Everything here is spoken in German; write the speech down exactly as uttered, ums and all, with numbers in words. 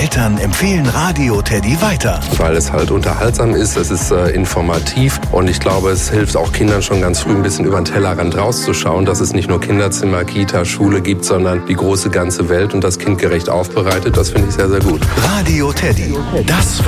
Eltern empfehlen Radio Teddy weiter. Weil es halt unterhaltsam ist, es ist äh, informativ und ich glaube, es hilft auch Kindern schon ganz früh ein bisschen über den Tellerrand rauszuschauen, dass es nicht nur Kinderzimmer, Kita, Schule gibt, sondern die große ganze Welt und das kindgerecht aufbereitet. Das finde ich sehr, sehr gut. Radio Teddy, das